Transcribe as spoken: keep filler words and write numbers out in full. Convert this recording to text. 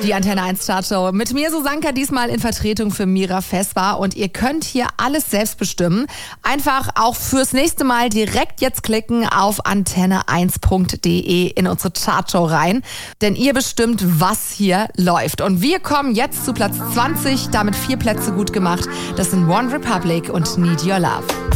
Die Antenne eins Chartshow mit mir Susanka, diesmal in Vertretung für Mira Vesper, und ihr könnt hier alles selbst bestimmen. Einfach auch fürs nächste Mal direkt jetzt klicken auf antenne eins punkt de in unsere Chartshow rein, denn ihr bestimmt, was hier läuft. Und wir kommen jetzt zu Platz zwanzig, damit vier Plätze gut gemacht. Das sind One Republic und Need Your Love.